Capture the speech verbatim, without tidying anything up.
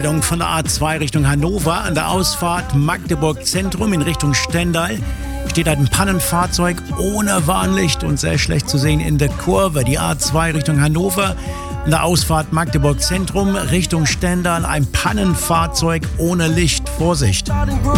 Meldung von der A zwei Richtung Hannover. An der Ausfahrt Magdeburg Zentrum in Richtung Stendal steht ein Pannenfahrzeug ohne Warnlicht und sehr schlecht zu sehen in der Kurve. Die A zwei Richtung Hannover. An der Ausfahrt Magdeburg Zentrum Richtung Stendal ein Pannenfahrzeug ohne Licht. Vorsicht!